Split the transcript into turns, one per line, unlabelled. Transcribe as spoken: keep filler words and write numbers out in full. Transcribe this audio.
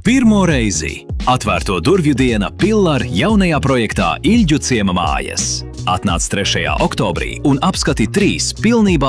Pirmo reizi atvērto durvju diena Pillar jaunajā projektā Ilģu ciema mājas. Atnāc trešajā oktobrī un apskati trīs pilnībā